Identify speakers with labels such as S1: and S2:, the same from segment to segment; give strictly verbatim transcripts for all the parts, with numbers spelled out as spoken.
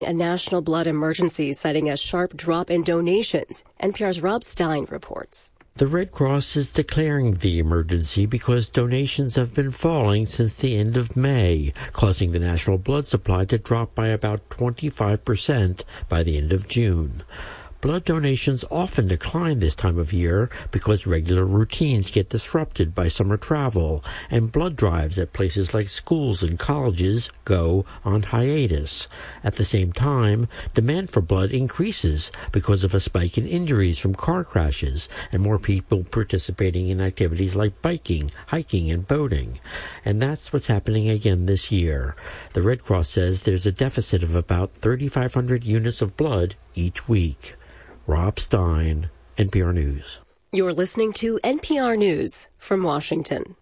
S1: A national blood emergency citing a sharp drop in donations. N P R's Rob Stein reports.
S2: The Red Cross is declaring the emergency because donations have been falling since the end of May, causing the national blood supply to drop by about twenty-five percent by the end of June. Blood donations often decline this time of year because regular routines get disrupted by summer travel, and blood drives at places like schools and colleges go on hiatus. At the same time, demand for blood increases because of a spike in injuries from car crashes and more people participating in activities like biking, hiking, and boating. And that's what's happening again this year. The Red Cross says there's a deficit of about thirty-five hundred units of blood each week. Rob Stein, N P R News.
S1: You're listening to N P R News from Washington.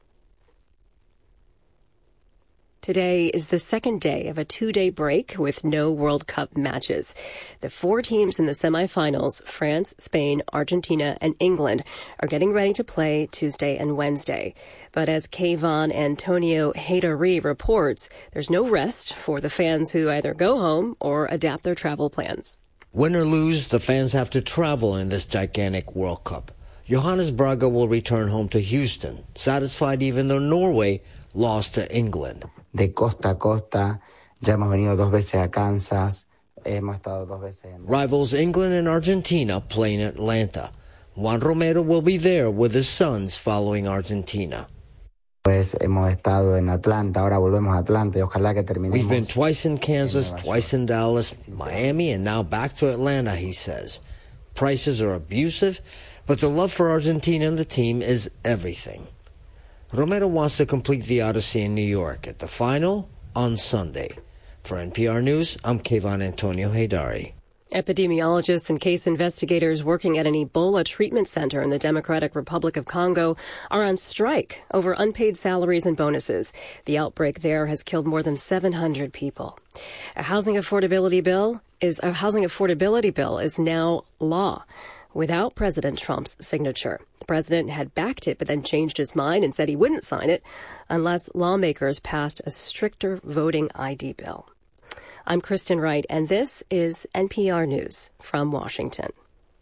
S1: Today is the second day of a two-day break with no World Cup matches. The four teams in the semifinals, France, Spain, Argentina, and England, are getting ready to play Tuesday and Wednesday. But as Kayvon Antonio Heydari reports, there's no rest for the fans who either go home or adapt their travel plans.
S3: Win or lose, the fans have to travel in this gigantic World Cup. Johannes Braga will return home to Houston, satisfied even though Norway lost to England.
S4: De costa a costa, ya hemos venido dos veces a Kansas, hemos estado dos veces en...
S3: Rivals England and Argentina play in Atlanta. Juan Romero will be there with his sons following Argentina.
S4: Pues hemos estado en Atlanta, ahora volvemos a Atlanta y ojalá que terminemos.
S3: We've been twice in Kansas, twice in Dallas, Miami, and now back to Atlanta, he says. Prices are abusive, but the love for Argentina and the team is everything. Romero wants to complete the Odyssey in New York at the final on Sunday. For N P R News, I'm Kayvon Antonio Heydari.
S1: Epidemiologists and case investigators working at an Ebola treatment center in the Democratic Republic of Congo are on strike over unpaid salaries and bonuses. The outbreak there has killed more than seven hundred people. A housing affordability bill is a housing affordability bill is now law without President Trump's signature. The president had backed it but then changed his mind and said he wouldn't sign it unless lawmakers passed a stricter voting I D bill. I'm Kristen Wright, and this is N P R News from Washington.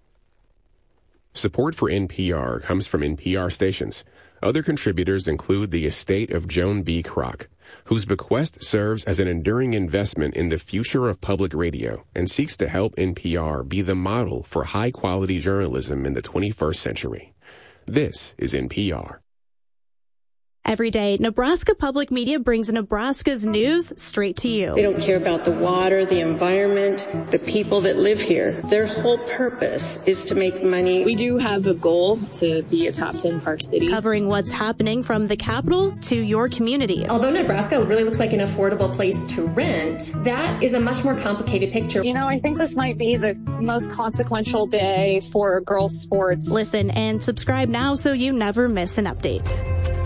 S5: Support for N P R comes from N P R stations. Other contributors include the estate of Joan B. Kroc, whose bequest serves as an enduring investment in the future of public radio and seeks to help N P R be the model for high-quality journalism in the twenty-first century. This is N P R.
S6: Every day, Nebraska Public Media brings Nebraska's news straight to you.
S7: They don't care about the water, the environment, the people that live here. Their whole purpose is to make money.
S8: We do have a goal to be a top ten park city.
S6: Covering what's happening from the capital to your community.
S9: Although Nebraska really looks like an affordable place to rent, that is a much more complicated picture.
S8: You know, I think this might be the most consequential day for girls' sports.
S6: Listen and subscribe now so you never miss an update.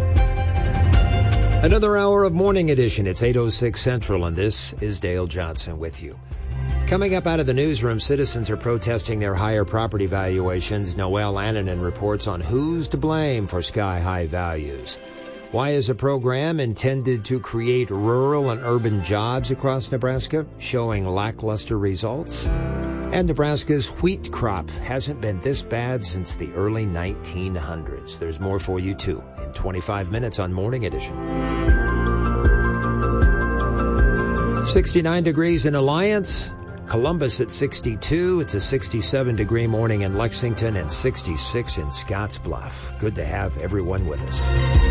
S10: Another hour of Morning Edition. It's eight oh six Central, and this is Dale Johnson with you. Coming up out of the newsroom, citizens are protesting their higher property valuations. Noelle Annanen reports on who's to blame for sky-high values. Why is a program intended to create rural and urban jobs across Nebraska showing lackluster results? And Nebraska's wheat crop hasn't been this bad since the early nineteen hundreds. There's more for you, too, in twenty-five minutes on Morning Edition. sixty-nine degrees in Alliance, Columbus at sixty-two. It's a sixty-seven degree morning in Lexington and sixty-six in Scottsbluff. Good to have everyone with us.